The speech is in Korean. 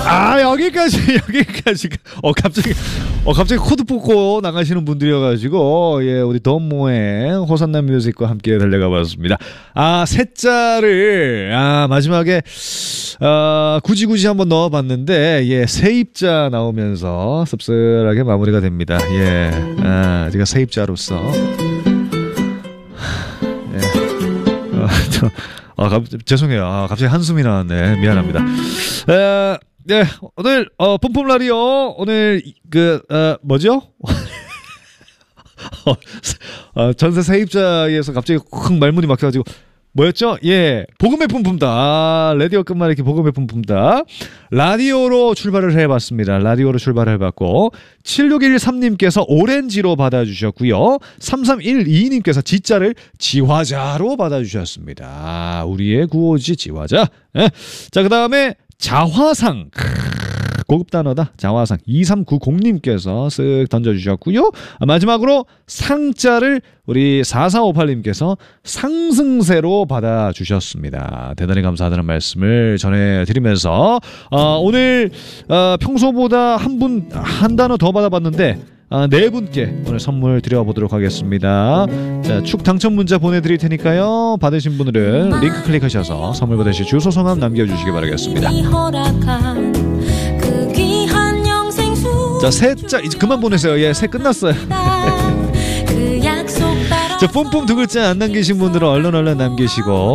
여기까지. 갑자기 코드 뽑고 나가시는 분들이어가지고, 예, 우리 덤모의 호산나 뮤직과 함께 달려가 봤습니다. 세자를, 마지막에, 굳이 한번 넣어봤는데, 예, 세입자 나오면서 씁쓸하게 마무리가 됩니다. 예, 제가 세입자로서. 예. 죄송해요. 갑자기 한숨이 나왔네. 미안합니다. 네, 오늘 뿜뿜 라디오 오늘 뭐죠? 전세 세입자에서 갑자기 쿵 말문이 막혀가지고 뭐였죠? 예, 복음의 뿜뿜다. 라디오 끝말에 이렇게 복음의 뿜뿜다. 라디오로 출발을 해봤습니다. 라디오로 출발을 해봤고 7613님께서 오렌지로 받아주셨고요. 3312님께서 지자를 지화자로 받아주셨습니다. 우리의 구호지 지화자. 예. 자, 그 다음에 자화상. 고급 단어다. 자화상 2390님께서 쓱 던져주셨고요. 마지막으로 상자를 우리 4458님께서 상승세로 받아주셨습니다. 대단히 감사하다는 말씀을 전해드리면서 오늘 평소보다 한 단어 더 받아봤는데 네 분께 오늘 선물 드려보도록 하겠습니다. 자, 축 당첨 문자 보내드릴 테니까요. 받으신 분들은 링크 클릭하셔서 선물 받으실 주소 성함 남겨주시기 바라겠습니다. 자, 새자 이제 그만 보내세요. 예, 새 끝났어요. 자, 뿜뿜 두 글자 안 남기신 분들은 얼른 남기시고